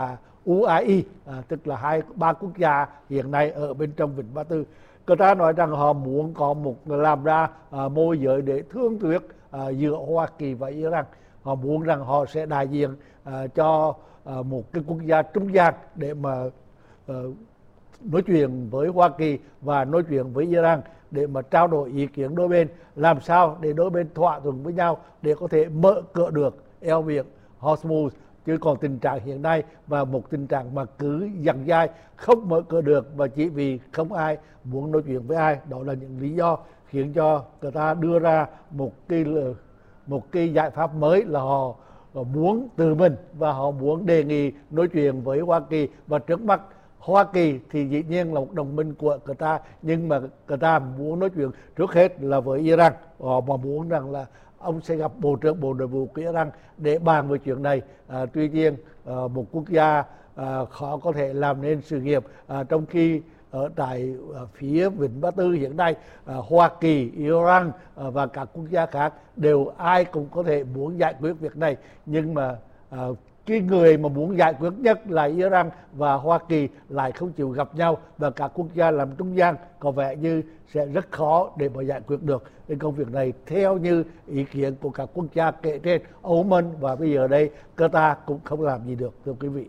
UAE, tức là ba quốc gia hiện nay ở bên trong Vịnh Ba Tư. Qatar nói rằng họ muốn có làm ra môi giới để thương thuyết giữa Hoa Kỳ và Iran. Họ muốn rằng họ sẽ đại diện cho một cái quốc gia trung gian để mà nói chuyện với Hoa Kỳ và nói chuyện với Iran để mà trao đổi ý kiến đôi bên, làm sao để đôi bên thỏa thuận với nhau để có thể mở cửa được eo biển Hormuz. Chứ còn tình trạng hiện nay và một tình trạng mà cứ dằng dai không mở cửa được, và chỉ vì không ai muốn nói chuyện với ai, đó là những lý do khiến cho người ta đưa ra một cái giải pháp mới là họ muốn từ mình và họ muốn đề nghị nói chuyện với Hoa Kỳ. Và trước mắt Hoa Kỳ thì dĩ nhiên là một đồng minh của Qatar, nhưng mà Qatar muốn nói chuyện trước hết là với Iran. Họ mà muốn rằng là ông sẽ gặp Bộ trưởng Bộ Nội vụ của Iran để bàn về chuyện này. Tuy nhiên một quốc gia khó có thể làm nên sự nghiệp, trong khi ở tại phía Vịnh Ba Tư hiện nay Hoa Kỳ, Iran và các quốc gia khác đều ai cũng có thể muốn giải quyết việc này, nhưng mà cái người mà muốn giải quyết nhất là Iran và Hoa Kỳ lại không chịu gặp nhau, và các quốc gia làm trung gian có vẻ như sẽ rất khó để mà giải quyết được cái công việc này theo như ý kiến của các quốc gia kể trên, Oman và bây giờ đây Qatar cũng không làm gì được, thưa quý vị.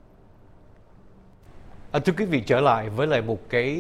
Thưa quý vị, trở lại với lại một cái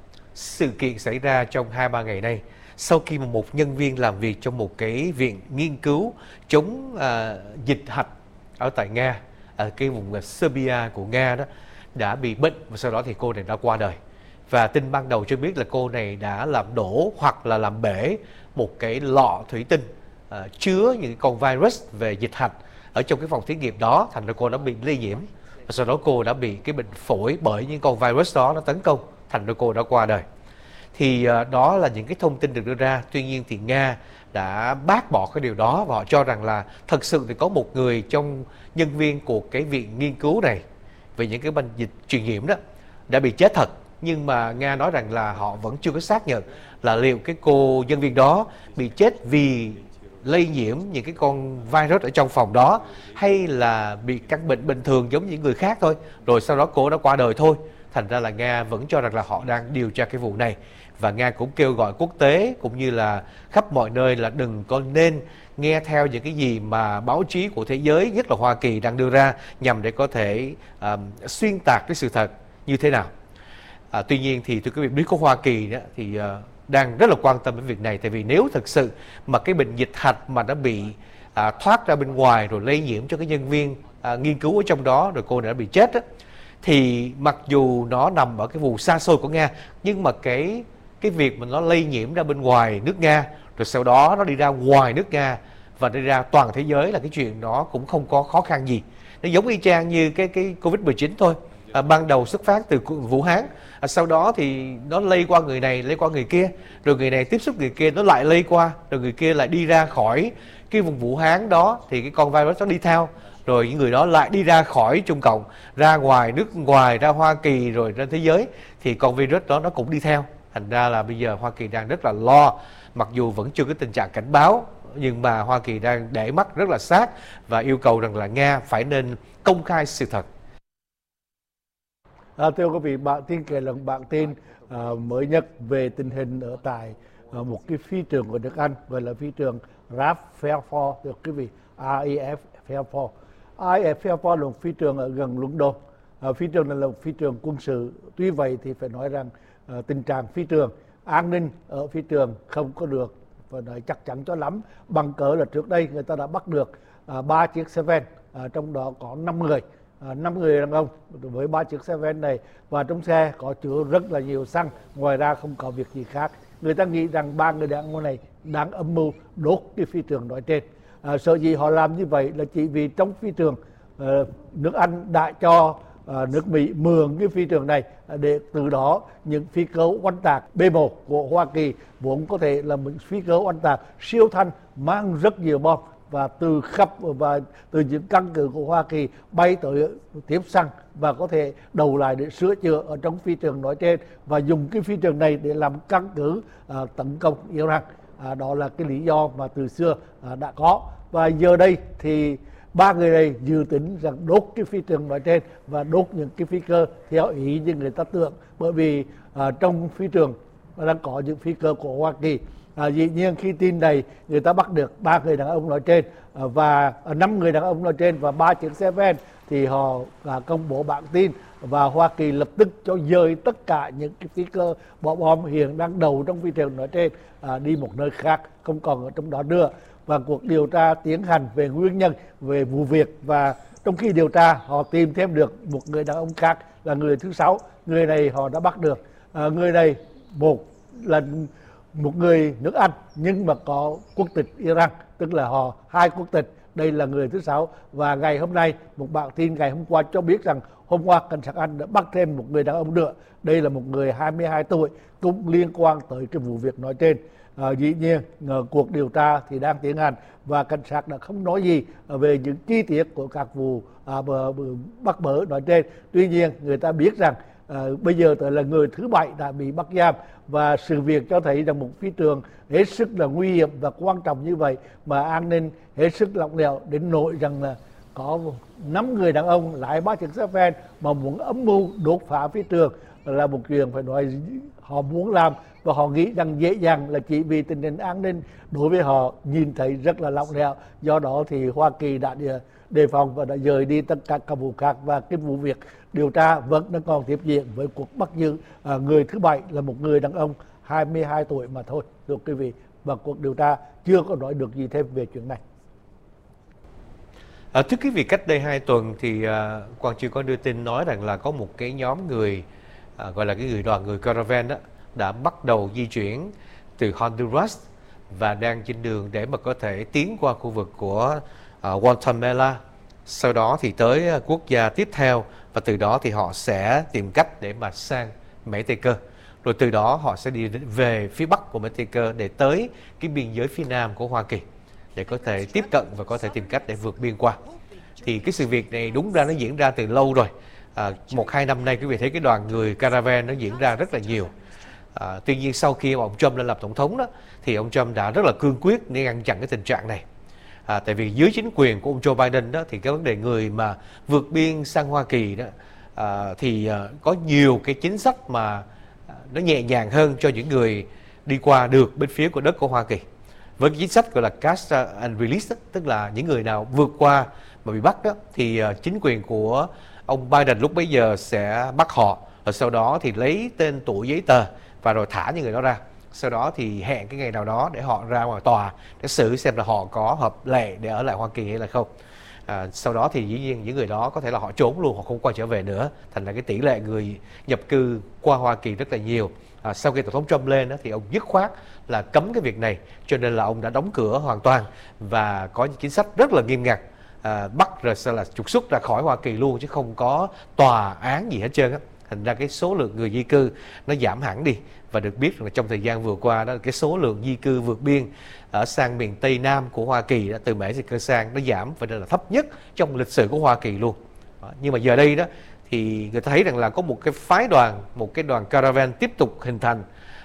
sự kiện xảy ra trong 2-3 ngày nay, sau khi mà một nhân viên làm việc trong một cái viện nghiên cứu chống dịch hạch ở tại Nga, ở cái vùng Serbia của Nga đó, đã bị bệnh và sau đó thì cô này đã qua đời. Và tin ban đầu cho biết là cô này đã làm đổ hoặc là làm bể một cái lọ thủy tinh chứa những con virus về dịch hạch ở trong cái phòng thí nghiệm đó, thành ra cô đã bị lây nhiễm. Và sau đó cô đã bị cái bệnh phổi bởi những con virus đó nó tấn công, thành ra cô đã qua đời. Thì đó là những cái thông tin được đưa ra. Tuy nhiên thì Nga đã bác bỏ cái điều đó và họ cho rằng là thật sự thì có một người trong nhân viên của cái viện nghiên cứu này về những cái bệnh dịch truyền nhiễm đó đã bị chết thật. Nhưng mà Nga nói rằng là họ vẫn chưa có xác nhận là liệu cái cô nhân viên đó bị chết vì lây nhiễm những cái con virus ở trong phòng đó, hay là bị căn bệnh bình thường giống như những người khác thôi, rồi sau đó cô đã qua đời thôi. Thành ra là Nga vẫn cho rằng là họ đang điều tra cái vụ này. Và Nga cũng kêu gọi quốc tế cũng như là khắp mọi nơi là đừng có nên nghe theo những cái gì mà báo chí của thế giới, nhất là Hoa Kỳ đang đưa ra, nhằm để có thể xuyên tạc cái sự thật như thế nào. Tuy nhiên thì thưa quý vị biết có Hoa Kỳ đó, thì đang rất là quan tâm đến việc này. Tại vì nếu thực sự mà cái bệnh dịch hạch mà nó bị thoát ra bên ngoài rồi lây nhiễm cho cái nhân viên nghiên cứu ở trong đó, rồi cô đã bị chết đó, thì mặc dù nó nằm ở cái vùng xa xôi của Nga, nhưng mà cái việc mà nó lây nhiễm ra bên ngoài nước Nga, rồi sau đó nó đi ra ngoài nước Nga và đi ra toàn thế giới, là cái chuyện đó cũng không có khó khăn gì. Nó giống y chang như cái Covid-19 thôi. Ban đầu xuất phát từ Vũ Hán, sau đó thì nó lây qua người này, lây qua người kia, rồi người này tiếp xúc người kia, nó lại lây qua, rồi người kia lại đi ra khỏi cái vùng Vũ Hán đó, thì cái con virus nó đi theo, rồi những người đó lại đi ra khỏi Trung Cộng, ra ngoài nước ngoài, ra Hoa Kỳ, rồi ra thế giới, thì con virus đó nó cũng đi theo. Thành ra là bây giờ Hoa Kỳ đang rất là lo, mặc dù vẫn chưa có tình trạng cảnh báo, nhưng mà Hoa Kỳ đang để mắt rất là sát và yêu cầu rằng là Nga phải nên công khai sự thật. Thưa quý vị, bản tin kể lần bản tin mới nhất về tình hình ở tại một cái phi trường của nước Anh, gọi là phi trường RAF Fairport, thưa quý vị, RAF Fairport. RAF Fairport là một phi trường ở gần London. Phi trường này là một phi trường quân sự. Tuy vậy thì phải nói rằng tình trạng phi trường, an ninh ở phi trường không có được và nói chắc chắn cho lắm, bằng cớ là trước đây người ta đã bắt được 3 chiếc xe van, trong đó có 5 người đàn ông với 3 chiếc xe van này, và trong xe có chứa rất là nhiều xăng, ngoài ra không có việc gì khác. Người ta nghĩ rằng 3 người đàn ông này đang âm mưu đốt cái phi trường nói trên. Sở dĩ họ làm như vậy là chỉ vì trong phi trường nước Anh đã cho nước Mỹ mượn cái phi trường này để từ đó những phi cơ oanh tạc B-1 của Hoa Kỳ vốn có thể là những phi cơ oanh tạc siêu thanh mang rất nhiều bom, và từ khắp và từ những căn cứ của Hoa Kỳ bay tới tiếp xăng và có thể đầu lại để sửa chữa ở trong phi trường nói trên, và dùng cái phi trường này để làm căn cứ tấn công Iran. Đó là cái lý do mà từ xưa đã có, và giờ đây thì ba người này dự tính rằng đốt cái phi trường nói trên và đốt những cái phi cơ theo ý như người ta tưởng, bởi vì trong phi trường đang có những phi cơ của Hoa Kỳ. Dĩ nhiên khi tin này người ta bắt được ba người đàn ông nói trên và 5 người đàn ông nói trên và 3 chiếc xe ven, thì họ công bố bản tin và Hoa Kỳ lập tức cho dời tất cả những cái phi cơ bỏ bom hiện đang đầu trong phi trường nói trên đi một nơi khác, không còn ở trong đó nữa. Và cuộc điều tra tiến hành về nguyên nhân về vụ việc, và trong khi điều tra họ tìm thêm được một người đàn ông khác là người thứ 6. Người này họ đã bắt được. Người này là một người nước Anh nhưng mà có quốc tịch Iran, tức là họ hai quốc tịch. Đây là người thứ 6. Và ngày hôm nay, một bản tin ngày hôm qua cho biết rằng hôm qua cảnh sát Anh đã bắt thêm một người đàn ông nữa. Đây là một người 22 tuổi cũng liên quan tới cái vụ việc nói trên. Dĩ nhiên cuộc điều tra thì đang tiến hành và cảnh sát đã không nói gì về những chi tiết của các vụ bắt bớ nói trên. Tuy nhiên người ta biết rằng bây giờ tới là người thứ 7 đã bị bắt giam, và sự việc cho thấy rằng một phi trường hết sức là nguy hiểm và quan trọng như vậy mà an ninh hết sức lỏng lẻo, đến nỗi rằng là có 5 người đàn ông lái 3 chiếc xe ven mà muốn âm mưu đốt phá phi trường là một chuyện phải nói họ muốn làm, và họ nghĩ rằng dễ dàng là chỉ vì tình hình an ninh đối với họ nhìn thấy rất là lỏng lẻo. Do đó thì Hoa Kỳ đã đề phòng và đã dời đi tất cả các vụ khác, và cái vụ việc điều tra vẫn đang còn tiếp diễn với cuộc bắt giữ người thứ 7 là một người đàn ông 22 tuổi mà thôi, thưa quý vị. Và cuộc điều tra chưa có nói được gì thêm về chuyện này. Thưa quý vị, cách đây 2 tuần thì Quang Chiêu có đưa tin nói rằng là có một cái nhóm người gọi là cái đoàn người caravan đó đã bắt đầu di chuyển từ Honduras và đang trên đường để mà có thể tiến qua khu vực của Guatemala, sau đó thì tới quốc gia tiếp theo, và từ đó thì họ sẽ tìm cách để mà sang Mexico, rồi từ đó họ sẽ đi về phía bắc của Mexico để tới cái biên giới phía nam của Hoa Kỳ để có thể tiếp cận và có thể tìm cách để vượt biên qua. Thì cái sự việc này đúng ra nó diễn ra từ lâu rồi. 1-2 năm nay quý vị thấy cái đoàn người caravan nó diễn ra rất là nhiều. Tuy nhiên sau khi ông Trump lên làm tổng thống đó, thì ông Trump đã rất là cương quyết để ngăn chặn cái tình trạng này. Tại vì dưới chính quyền của ông Joe Biden đó, thì cái vấn đề người mà vượt biên sang Hoa Kỳ đó thì có nhiều cái chính sách mà nó nhẹ nhàng hơn cho những người đi qua được bên phía của đất của Hoa Kỳ. Với cái chính sách gọi là catch and release đó, tức là những người nào vượt qua mà bị bắt đó thì chính quyền của ông Biden lúc bấy giờ sẽ bắt họ, rồi sau đó thì lấy tên tuổi giấy tờ và rồi thả những người đó ra. Sau đó thì hẹn cái ngày nào đó để họ ra ngoài tòa để xử xem là họ có hợp lệ để ở lại Hoa Kỳ hay là không. Sau đó thì dĩ nhiên những người đó có thể là họ trốn luôn, họ không quay trở về nữa. Thành ra cái tỷ lệ người nhập cư qua Hoa Kỳ rất là nhiều. Sau khi Tổng thống Trump lên đó, thì ông dứt khoát là cấm cái việc này, cho nên là ông đã đóng cửa hoàn toàn và có những chính sách rất là nghiêm ngặt, bắt rồi sau là trục xuất ra khỏi Hoa Kỳ luôn, chứ không có tòa án gì hết trơn á. Thành ra cái số lượng người di cư nó giảm hẳn đi. Và được biết là trong thời gian vừa qua đó, cái số lượng di cư vượt biên ở sang miền Tây Nam của Hoa Kỳ đó, từ Mexico sang nó giảm và đây là thấp nhất trong lịch sử của Hoa Kỳ luôn. Nhưng mà giờ đây đó thì người ta thấy rằng là có một cái phái đoàn, một cái đoàn caravan tiếp tục hình thành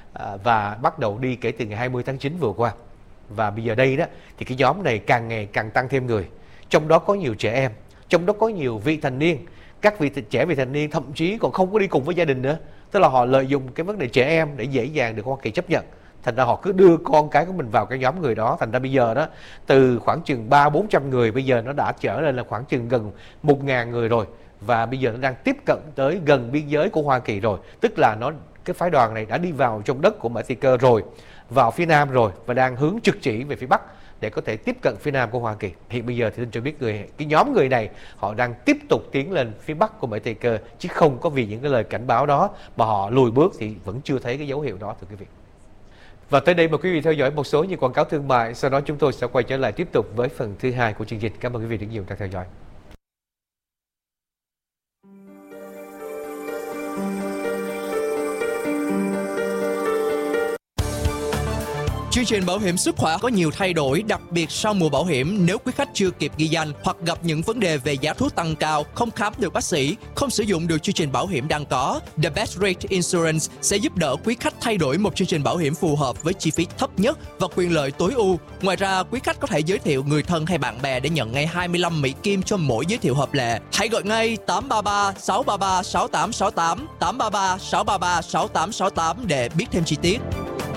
và bắt đầu đi kể từ ngày 20 tháng 9 vừa qua. Và bây giờ đây đó thì cái nhóm này càng ngày càng tăng thêm người. Trong đó có nhiều trẻ em, trong đó có nhiều vị thành niên. Các vị thành niên thậm chí còn không có đi cùng với gia đình nữa. Tức là họ lợi dụng cái vấn đề trẻ em để dễ dàng được Hoa Kỳ chấp nhận. Thành ra họ cứ đưa con cái của mình vào cái nhóm người đó. Thành ra bây giờ đó, từ khoảng chừng 300-400 người, bây giờ nó đã trở lên là khoảng chừng gần 1.000 người rồi. Và bây giờ nó đang tiếp cận tới gần biên giới của Hoa Kỳ rồi. Tức là cái phái đoàn này đã đi vào trong đất của Mexico rồi, vào phía nam rồi, và đang hướng trực chỉ về phía bắc để có thể tiếp cận phía nam của Hoa Kỳ. Hiện bây giờ thì tôi cho biết cái nhóm người này họ đang tiếp tục tiến lên phía bắc của Mexico, chứ không có vì những cái lời cảnh báo đó mà họ lùi bước, thì vẫn chưa thấy cái dấu hiệu đó, thưa quý vị. Và tới đây mời quý vị theo dõi một số những quảng cáo thương mại, sau đó chúng tôi sẽ quay trở lại tiếp tục với phần thứ 2 của chương trình. Cảm ơn quý vị rất nhiều đã theo dõi. Chương trình bảo hiểm sức khỏe có nhiều thay đổi, đặc biệt sau mùa bảo hiểm. Nếu quý khách chưa kịp ghi danh hoặc gặp những vấn đề về giá thuốc tăng cao, không khám được bác sĩ, không sử dụng được chương trình bảo hiểm đang có, The Best Rate Insurance sẽ giúp đỡ quý khách thay đổi một chương trình bảo hiểm phù hợp với chi phí thấp nhất và quyền lợi tối ưu. Ngoài ra, quý khách có thể giới thiệu người thân hay bạn bè để nhận ngay 25 Mỹ Kim cho mỗi giới thiệu hợp lệ. Hãy gọi ngay 833 633 6868 833 633 6868 để biết thêm chi tiết.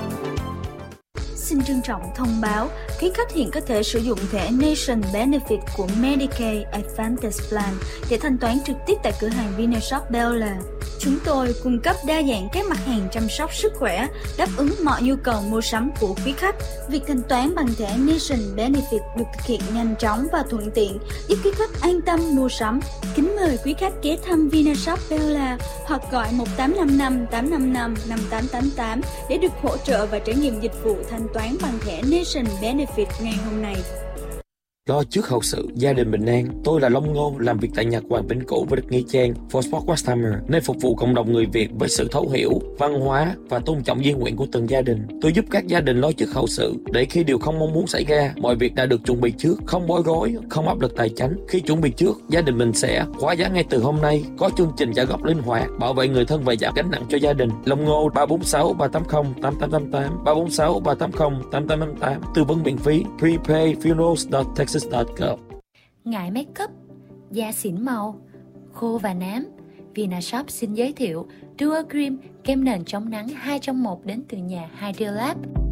Xin trân trọng thông báo, quý khách hiện có thể sử dụng thẻ Nation Benefit của Medicaid Advantage Plan để thanh toán trực tiếp tại cửa hàng Vinashop Bel Air. Chúng tôi cung cấp đa dạng các mặt hàng chăm sóc sức khỏe, đáp ứng mọi nhu cầu mua sắm của quý khách. Việc thanh toán bằng thẻ Nation Benefit được thực hiện nhanh chóng và thuận tiện, giúp quý khách an tâm mua sắm. Kính mời quý khách ghé thăm Vinashop Bel Air hoặc gọi 1855 855 5888 để được hỗ trợ và trải nghiệm dịch vụ thanh toán bằng thẻ Nation Benefit ngay hôm nay. Lo trước hậu sự, gia đình bình an. Tôi là Long Ngô, làm việc tại Nhật Hoàng Vĩnh Cửu với đất Nghĩa Trang, For Sport West Hammer, nơi phục vụ cộng đồng người Việt với sự thấu hiểu, văn hóa và tôn trọng di nguyện của từng gia đình. Tôi giúp các gia đình lo trước hậu sự để khi điều không mong muốn xảy ra, mọi việc đã được chuẩn bị trước, không bối rối, không áp lực tài chính. Khi chuẩn bị trước, gia đình mình sẽ khóa giá ngay từ hôm nay, có chương trình trả góp linh hoạt, bảo vệ người thân và giảm gánh nặng cho gia đình. Long Ngô 346 380 8888 346 380 8888, tư vấn miễn phí. prepayfunerals.texas.gov. Ngại make up, da xỉn màu, khô và nám, Vinashop xin giới thiệu Duo Cream, kem nền chống nắng 2 trong 1 đến từ nhà Hydrolab.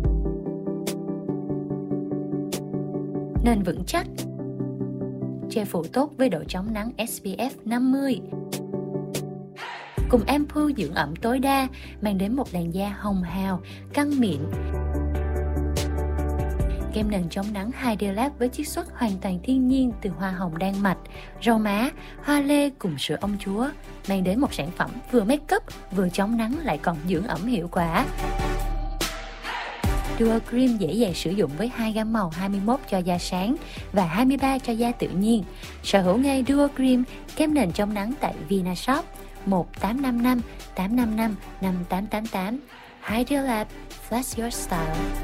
Nền vững chắc, che phủ tốt với độ chống nắng SPF 50. Cùng ampoule dưỡng ẩm tối đa, mang đến một làn da hồng hào, căng mịn. Kem nền chống nắng Hydrolab với chiết xuất hoàn toàn thiên nhiên từ hoa hồng đan mạch, rau má, hoa lê cùng sữa ông chúa, mang đến một sản phẩm vừa make up, vừa chống nắng lại còn dưỡng ẩm hiệu quả. Duo Cream dễ dàng sử dụng với 2 gam màu 21 cho da sáng và 23 cho da tự nhiên. Sở hữu ngay Duo Cream, kem nền chống nắng tại Vinashop 1855 855 5888. Hydrolab, Flash Your Style.